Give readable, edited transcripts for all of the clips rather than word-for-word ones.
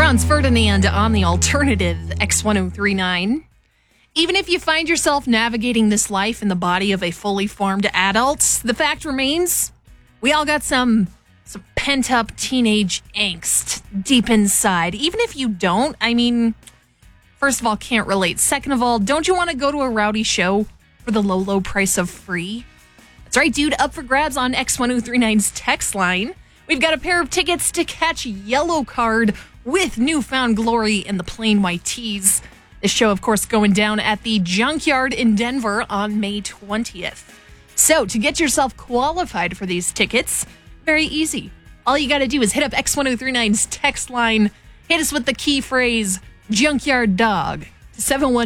Franz Ferdinand on the alternative X1039. Even if you find yourself navigating this life in the body of a fully formed adult, the fact remains we all got some pent-up teenage angst deep inside. Even if you don't, first of all, can't relate. Second of all, don't you want to go to a rowdy show for the low, low price of free? That's right, dude. Up for grabs on X1039's text line. We've got a pair of tickets to catch Yellow Card with Newfound Glory and the Plain White Tees. This show, of course, going down at the Junkyard in Denver on May 20th. So, to get yourself qualified for these tickets, very easy. All you got to do is hit up X1039's text line, hit us with the key phrase, Junkyard Dog, to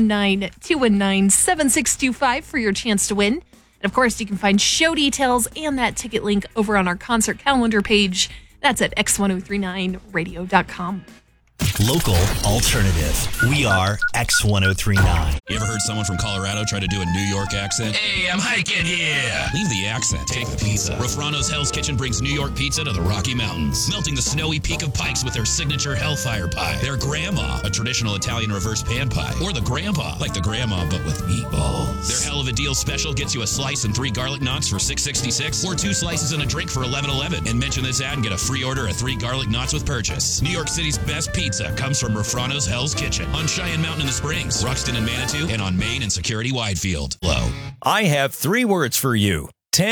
719-219-7625 for your chance to win. And of course, you can find show details and that ticket link over on our concert calendar page. That's at x1039radio.com. Local alternative. We are X1039. You ever heard someone from Colorado try to do a New York accent? Hey, I'm hiking here. Leave the accent. Take the pizza. Rafrano's Hell's Kitchen brings New York pizza to the Rocky Mountains, melting the snowy peak of Pikes with their signature Hellfire pie, their Grandma, a traditional Italian reverse pan pie, or the Grandpa, like the Grandma but with meatballs. Their Hell of a Deal special gets you a slice and 3 garlic knots for $6.66, or 2 slices and a drink for $11.11. And mention this ad and get a free order of 3 garlic knots with purchase. New York City's best pizza comes from Rafrano's Hell's Kitchen on Cheyenne Mountain in the Springs, Ruxton and Manitou, and on Main and Security Widefield. Low. I have 3 words for you.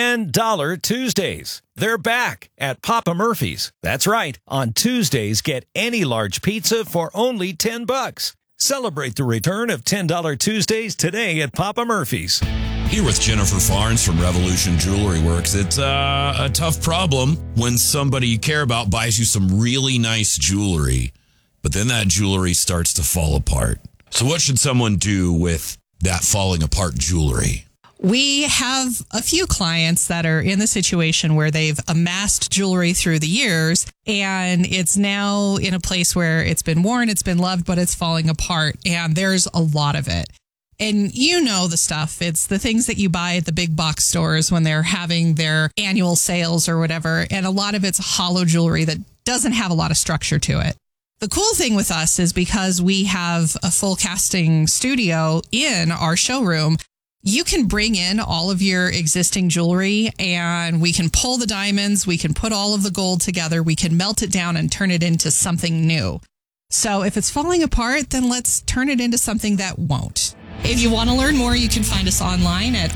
$10 Tuesdays. They're back at Papa Murphy's. That's right. On Tuesdays, get any large pizza for only $10. Celebrate the return of $10 Tuesdays today at Papa Murphy's. Here with Jennifer Farnes from Revolution Jewelry Works. It's a tough problem when somebody you care about buys you some really nice jewelry, but then that jewelry starts to fall apart. So what should someone do with that falling apart jewelry? We have a few clients that are in the situation where they've amassed jewelry through the years and it's now in a place where it's been worn, it's been loved, but it's falling apart and there's a lot of it. And you know the stuff. It's the things that you buy at the big box stores when they're having their annual sales or whatever. And a lot of it's hollow jewelry that doesn't have a lot of structure to it. The cool thing with us is because we have a full casting studio in our showroom, you can bring in all of your existing jewelry and we can pull the diamonds, we can put all of the gold together, we can melt it down and turn it into something new. So if it's falling apart, then let's turn it into something that won't. If you want to learn more, you can find us online at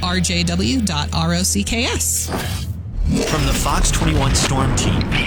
rjw.rocks. From the Fox 21 Storm Team, the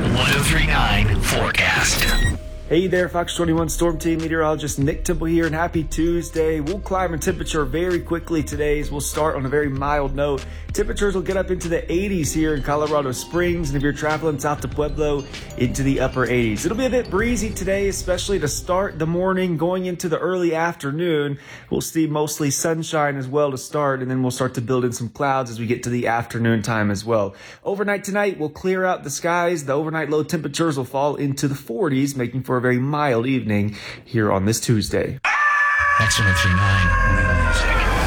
X1039 forecast. Hey there, Fox 21 Storm Team meteorologist Nick Temple here, and happy Tuesday. We'll climb in temperature very quickly today as we'll start on a very mild note. Temperatures will get up into the 80s here in Colorado Springs, and if you're traveling south to Pueblo, into the upper 80s. It'll be a bit breezy today, especially to start the morning, going into the early afternoon. We'll see mostly sunshine as well to start, and then we'll start to build in some clouds as we get to the afternoon time as well. Overnight tonight, we'll clear out the skies. The overnight low temperatures will fall into the 40s, making for a very mild evening here on this Tuesday. X1039 music.